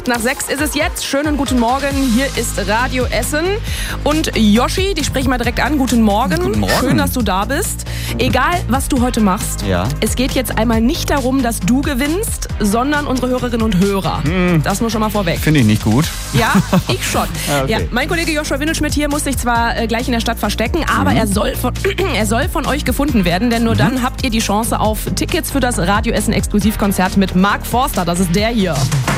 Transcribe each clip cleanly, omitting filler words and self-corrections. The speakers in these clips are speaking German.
5:08 ist es jetzt. Schönen guten Morgen. Hier ist Radio Essen. Und Yoshi, dich spreche ich mal direkt an. Guten Morgen. Guten Morgen. Schön, dass du da bist. Egal, was du heute machst. Ja. Es geht jetzt einmal nicht darum, dass du gewinnst, sondern unsere Hörerinnen und Hörer. Das nur schon mal vorweg. Finde ich nicht gut. Ja, ich schon. Okay. Ja, mein Kollege Joshua Windelschmidt hier muss sich zwar gleich in der Stadt verstecken, aber er soll von euch gefunden werden, denn nur dann habt ihr die Chance auf Tickets für das Radio Essen Exklusivkonzert mit Mark Forster. Das ist der hier. An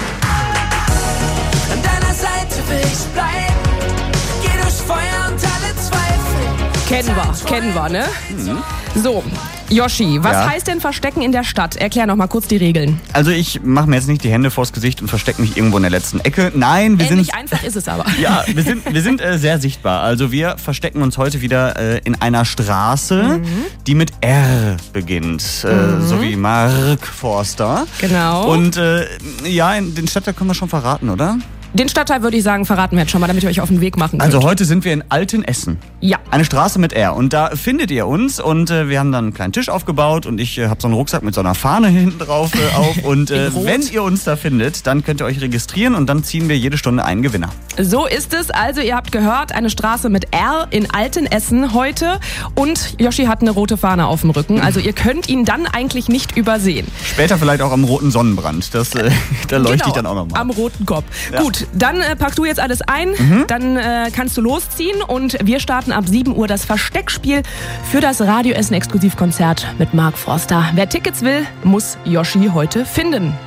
deiner Seite will ich bleiben. Geh durch Feuer und alle Zweifel. Kennen wir, ne? So, Yoshi, was Ja. heißt denn Verstecken in der Stadt? Erklär noch mal kurz die Regeln. Also ich mache mir jetzt nicht die Hände vors Gesicht und verstecke mich irgendwo in der letzten Ecke. Nein, wir Ähnlich sind... einfach ist es aber. Ja, wir sind sehr sichtbar. Also wir verstecken uns heute wieder in einer Straße, die mit R beginnt. So wie Mark Forster. Genau. Und den Stadtteil können wir schon verraten, oder? Den Stadtteil würde ich sagen, verraten wir jetzt schon mal, damit ihr euch auf den Weg machen könnt. Also heute sind wir in Altenessen. Ja. Eine Straße mit R. Und da findet ihr uns. Und wir haben dann einen kleinen Tisch aufgebaut. Und ich habe so einen Rucksack mit so einer Fahne hinten drauf auf. Und In Rot. wenn ihr uns da findet, dann könnt ihr euch registrieren. Und dann ziehen wir jede Stunde einen Gewinner. So ist es. Also ihr habt gehört, eine Straße mit R in Altenessen heute. Und Yoshi hat eine rote Fahne auf dem Rücken. Also ihr könnt ihn dann eigentlich nicht übersehen. Später vielleicht auch am roten Sonnenbrand. Da leuchte ich dann auch nochmal. Am roten Kopf. Ja. Gut, dann packst du jetzt alles ein. Dann kannst du losziehen. Und wir starten ab 7 Uhr das Versteckspiel für das Radio Essen Exklusivkonzert mit Mark Forster. Wer Tickets will, muss Yoshi heute finden.